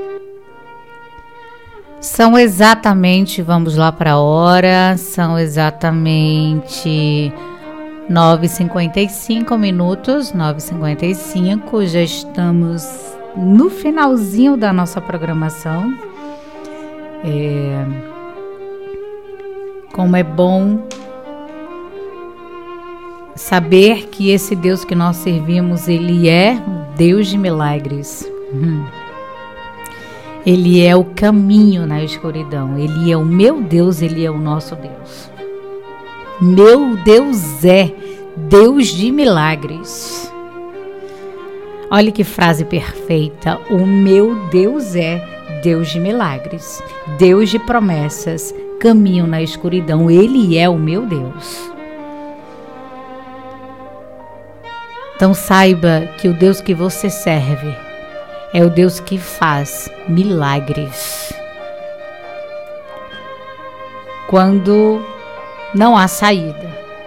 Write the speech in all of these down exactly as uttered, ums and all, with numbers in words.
São exatamente, vamos lá para a hora, são exatamente nove e cinquenta e cinco minutos, nove e cinquenta e cinco, já estamos no finalzinho da nossa programação. É, como é bom saber que esse Deus que nós servimos, Ele é Deus de milagres. Hum. Ele é o caminho na escuridão. Ele é o meu Deus, Ele é o nosso Deus. Meu Deus é Deus de milagres. Olha que frase perfeita. O meu Deus é Deus de milagres, Deus de promessas, caminho na escuridão. Ele é o meu Deus. Então saiba que o Deus que você serve é o Deus que faz milagres. Quando não há saída.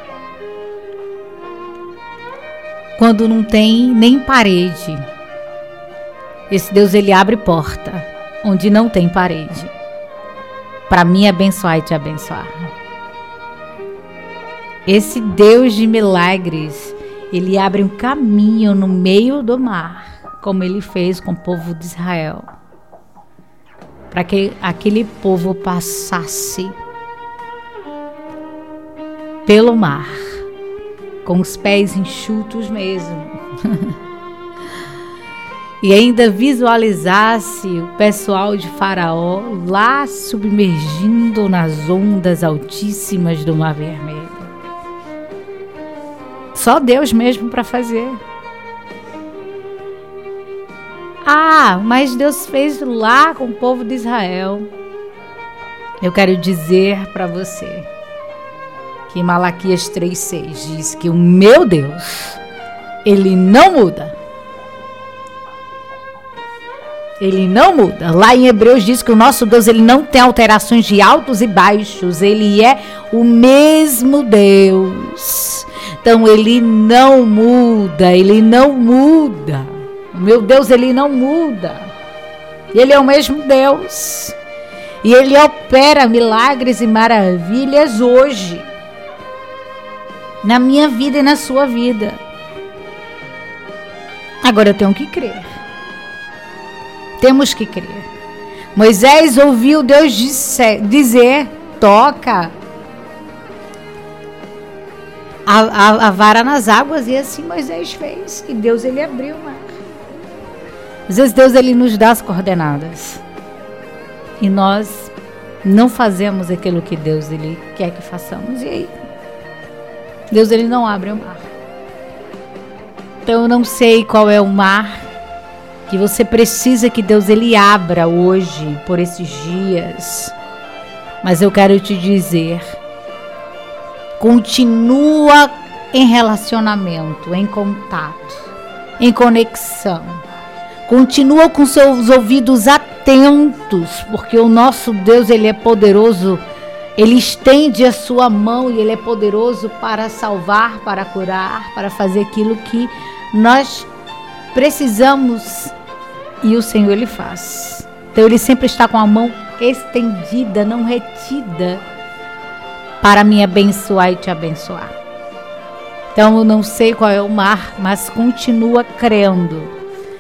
Quando não tem nem parede. Esse Deus, Ele abre porta onde não tem parede. Para mim abençoar e te abençoar. Esse Deus de milagres, Ele abre um caminho no meio do mar, como Ele fez com o povo de Israel, para que aquele povo passasse pelo mar, com os pés enxutos mesmo, e ainda visualizasse o pessoal de Faraó lá submergindo nas ondas altíssimas do Mar Vermelho. Só Deus mesmo para fazer. Ah, mas Deus fez lá com o povo de Israel. Eu quero dizer para você que Malaquias três seis diz que o meu Deus, Ele não muda. Ele não muda. Lá em Hebreus diz que o nosso Deus, Ele não tem alterações de altos e baixos. Ele é o mesmo Deus. Então Ele não muda, Ele não muda. O meu Deus, Ele não muda. Ele é o mesmo Deus. E Ele opera milagres e maravilhas hoje. Na minha vida e na sua vida. Agora eu tenho que crer. Temos que crer. Moisés ouviu Deus dizer, toca a, a, a vara nas águas, e assim Moisés fez. E Deus, Ele abriu o mar. Às vezes Deus, Ele nos dá as coordenadas. E nós não fazemos aquilo que Deus, Ele quer que façamos. E aí? Deus, Ele não abre o mar. Então eu não sei qual é o mar que você precisa que Deus, Ele abra hoje, por esses dias. Mas eu quero te dizer, continua em relacionamento, em contato, em conexão. Continua com seus ouvidos atentos, porque o nosso Deus, Ele é poderoso. Ele estende a sua mão e Ele é poderoso para salvar, para curar, para fazer aquilo que nós precisamos, e o Senhor, Ele faz. Então Ele sempre está com a mão estendida, não retida, para me abençoar e te abençoar. Então eu não sei qual é o mar, mas continua crendo,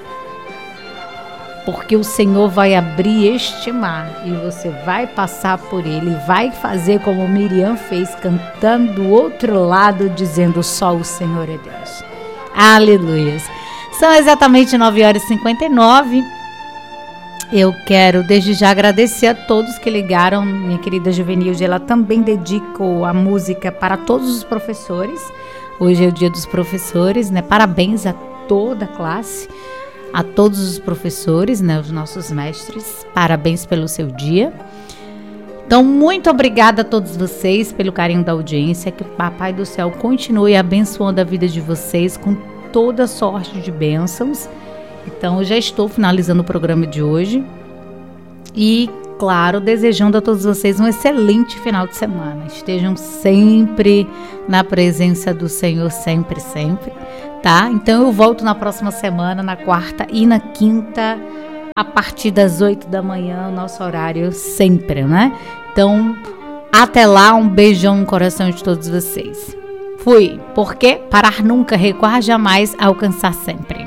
porque o Senhor vai abrir este mar e você vai passar por ele, vai fazer como Miriam fez, cantando do outro lado, dizendo só o Senhor é Deus. Aleluia. São exatamente nove horas e cinquenta e nove. Eu quero desde já agradecer a todos que ligaram. Minha querida Juvenilde, ela também dedica a música para todos os professores. Hoje é o dia dos professores, né? Parabéns a toda a classe, a todos os professores, né, os nossos mestres, parabéns pelo seu dia. Então, muito obrigada a todos vocês pelo carinho da audiência, que o Papai do Céu continue abençoando a vida de vocês com toda sorte de bênçãos. Então, eu já estou finalizando o programa de hoje e, claro, desejando a todos vocês um excelente final de semana. Estejam sempre na presença do Senhor, sempre, sempre. Tá? Então eu volto na próxima semana, na quarta e na quinta, a partir das oito da manhã, nosso horário sempre, né? Então, até lá, um beijão no coração de todos vocês. Fui, porque parar nunca, recuar jamais, alcançar sempre.